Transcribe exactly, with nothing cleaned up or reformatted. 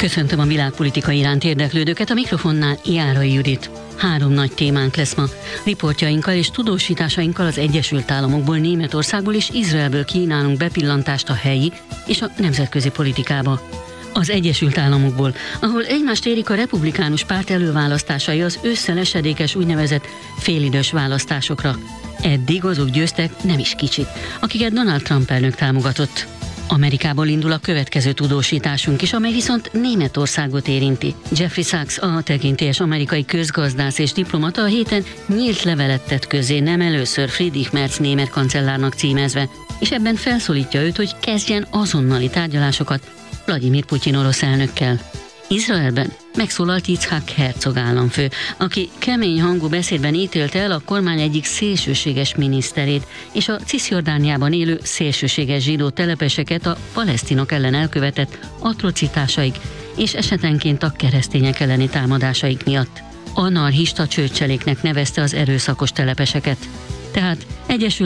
Köszöntöm a világpolitika iránt érdeklődőket, a mikrofonnál Járai Judit. Három nagy témánk lesz ma. Riportjainkkal és tudósításainkkal az Egyesült Államokból, Németországból és Izraelből kínálunk bepillantást a helyi és a nemzetközi politikába. Az Egyesült Államokból, ahol egymást érik a republikánus párt előválasztásai az ősszel esedékes úgynevezett félidős választásokra. Eddig azok győztek, nem is kicsit, akiket Donald Trump elnök támogatott. Amerikából indul a következő tudósításunk is, amely viszont Németországot érinti. Jeffrey Sachs, a tekintélyes amerikai közgazdász és diplomata a héten nyílt levelet tett közzé, nem először Friedrich Merz német kancellárnak címezve, és ebben felszólítja őt, hogy kezdjen azonnali tárgyalásokat Vladimir Putyin orosz elnökkel. Izraelben megszólalt Yitzhak Herzog államfő, aki kemény hangú beszédben ítélte el a kormány egyik szélsőséges miniszterét és a Cisjordániában élő szélsőséges zsidó telepeseket a palesztinok ellen elkövetett atrocitásaik és esetenként a keresztények elleni támadásaik miatt. Anarchista csőcseléknek nevezte az erőszakos telepeseket. Tehát Egyesült